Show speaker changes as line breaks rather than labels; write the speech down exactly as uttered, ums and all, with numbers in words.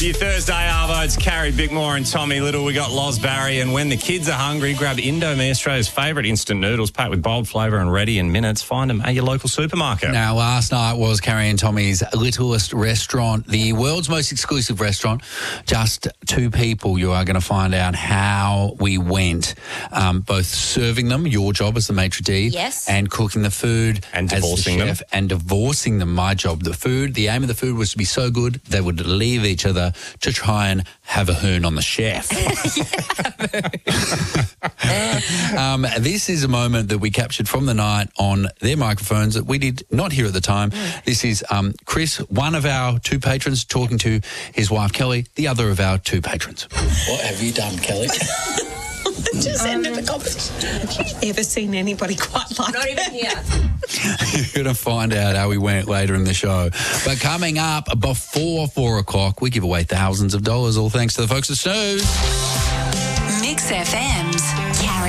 Your Thursday Arvo, Carrie Bickmore and Tommy Little. We got Loz Barry, and when the kids are hungry, grab Indomie, Australia's favourite instant noodles, packed with bold flavour and ready in minutes. Find them at your local supermarket.
Now, last night was Carrie and Tommy's littlest restaurant, the world's most exclusive restaurant. Just two people. You are going to find out how we went, um, both serving them, your job as the maitre d',
yes,
and cooking the food,
and
as
divorcing
the chef,
them,
and divorcing them. My job, the food. The aim of the food was to be so good they would leave each other to try and have a hoon on the chef. um, this is a moment that we captured from the night on their microphones that we did not hear at the time. Mm. This is um, Chris, one of our two patrons, talking to his wife Kelly, the other of our two patrons. What have you done, Kelly?
Just ended the competition. Have you ever seen anybody quite like
Not
that?
even here.
You're going to find out how we went later in the show. But coming up before four o'clock, we give away thousands of dollars, all thanks to the folks at Snooze.
Mix F M's